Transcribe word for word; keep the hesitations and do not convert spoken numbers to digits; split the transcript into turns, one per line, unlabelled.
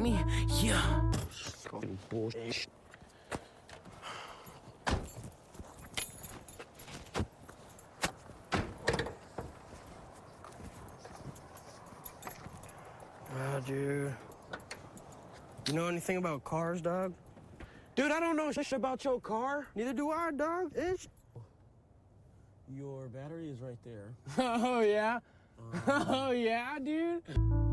me? Yeah. Bullshit.
Ah, dude. You know anything about cars, dog?
Dude, I don't know shit about your car.
Neither do I, dog. It's...
Your battery is right there.
Oh, yeah? Um... Oh, yeah, dude?